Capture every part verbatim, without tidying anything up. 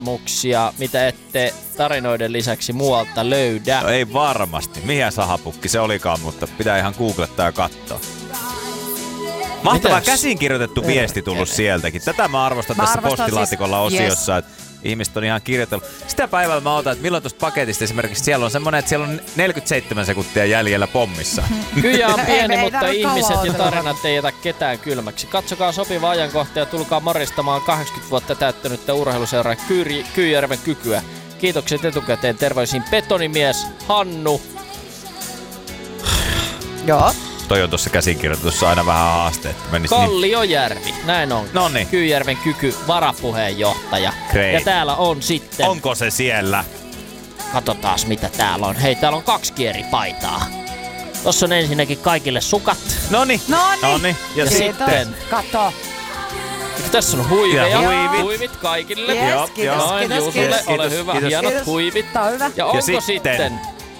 kokemuksia, mitä ette tarinoiden lisäksi muualta löydä? No ei varmasti. Mihin sahapukki se olikaan, mutta pitää ihan googlettaa ja katsoa. Mahtavaa Mitäs? Käsinkirjoitettu viesti tullut sieltäkin. Tätä mä arvostan mä tässä arvostan postilaatikolla siis, osiossa, yes. Että ihmiset on ihan kirjoitellut. Sitä päivällä mä otan, että milloin tuosta paketista esimerkiksi siellä on semmoinen, että siellä on neljäkymmentäseitsemän sekuntia jäljellä pommissa. Kyjä on pieni, ei, mutta ei ihmiset ja tarinat ei jätä ketään kylmäksi. Katsokaa sopiva ajankohta ja tulkaa moristamaan kahdeksankymmentä vuotta täyttänyttä urheiluseuraa Kyyjärven kykyä. Kiitokset etukäteen. Terveisiin betonimies Hannu. Joo. Toi on tuossa käsinkirjoitussa aina vähän haaste. Kalliojärvi, näin on. Noniin. Kyyjärven kyky varapuheenjohtaja. Great. Ja täällä on sitten... Onko se siellä? Katsotaas mitä täällä on. Hei, täällä on kaksi kieripaitaa. Tossa on ensinnäkin kaikille sukat. Noniin. Noniin. Noniin. Ja Kiitos. sitten... Kato. Tässä on huiveja. Huivit. Huivit kaikille. Yes, Joo, kiitos, joo. Noin, kiitos, Jusulle, kiitos, ole kiitos, hyvä. kiitos. Hienot Kiitos. huivit. Tää on hyvä. Ja onko sitten? sitten...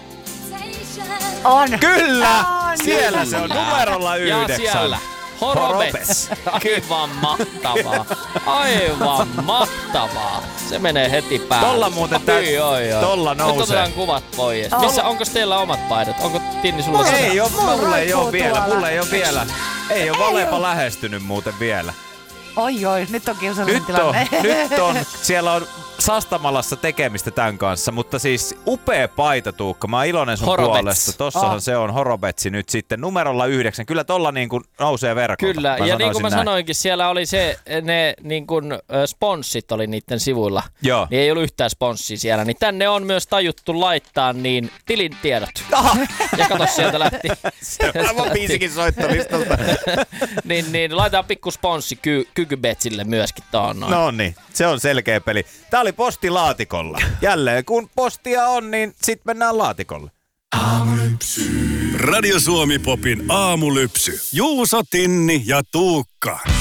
On. Kyllä! On. Siellä se on numerolla yhdeksän. Ja siellä Horobets. Aivan mahtavaa. Aivan mahtavaa. Se menee heti päälle. Tolla muuten tää, oi, oi, oi. tolla nousee. Nyt otetaan kuvat pois. Oh. Missä, onko teillä omat paidat? Onko Tinni sulla Mulla se? ei oo, mulla ei oo vielä, tuolla. mulla ei oo vielä. Ei oo Valepa lähestynyt muuten vielä. Oi oi, nyt on kiusallinen Nyt on, tilanne. nyt on, siellä on Sastamalassa tekemistä tämän kanssa, mutta siis upea paita, Tuukka. Mä oon iloinen sun Horobets. puolesta. Tossahan oh. se on Horobetsi nyt sitten numerolla yhdeksän. Kyllä tolla niin kuin nousee verkolta. Kyllä, mä ja niin kuin mä näin. sanoinkin, siellä oli se, ne niin kuin, äh, sponssit oli niiden sivuilla. Joo. Niin ei ollut yhtään sponssia siellä, niin tänne on myös tajuttu laittaa niin tilin tiedot. Aha. Ja kato, sieltä lähti. Seuraava biisikin soittolistalta. niin, niin, laitetaan pikku sponssi ky- Kykybetsille myöskin tuohon noin. No niin, se on selkeä peli. Tää oli postilaatikolla. Jälleen kun postia on, niin sit mennään laatikolle. Aamulypsy. Radio Suomi Popin aamulypsy. Juuso, Tinni ja Tuukka.